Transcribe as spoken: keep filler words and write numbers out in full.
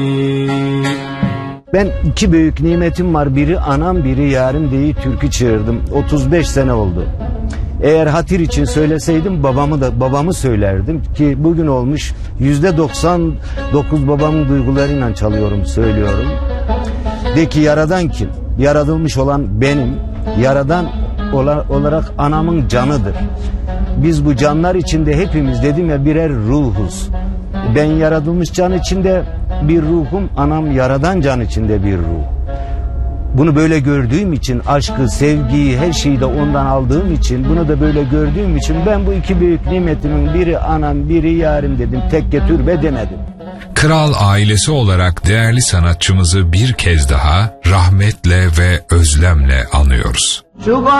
Ben iki büyük nimetim var. Biri anam, biri yarim diye türkü çığırdım. otuz beş sene oldu. Eğer hatır için söyleseydim babamı da babamı söylerdim ki bugün olmuş yüzde doksan dokuz babamın duygularıyla çalıyorum, söylüyorum. De ki yaradan kim? Yaratılmış olan benim. Yaradan olarak anamın canıdır. Biz bu canlar içinde hepimiz dedim ya birer ruhuz. Ben yaratılmış can içinde bir ruhum, anam yaradan can içinde bir ruh. Bunu böyle gördüğüm için, aşkı, sevgiyi, her şeyi de ondan aldığım için, bunu da böyle gördüğüm için ben bu iki büyük nimetimin biri anam, biri yarim dedim. Tekke türbe demedim. Kral ailesi olarak değerli sanatçımızı bir kez daha rahmetle ve özlemle anıyoruz.